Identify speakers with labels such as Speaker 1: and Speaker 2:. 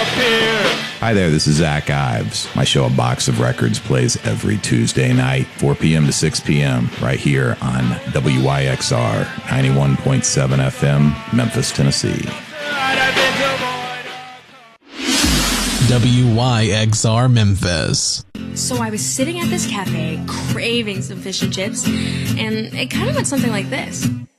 Speaker 1: Hi there, this is Zach Ives. My show, A Box of Records, plays every Tuesday night, 4 p.m. to 6 p.m., right here on WYXR 91.7 FM, Memphis, Tennessee.
Speaker 2: WYXR Memphis.
Speaker 3: So I was sitting at this cafe, craving some fish and chips, and it kind of went something like this.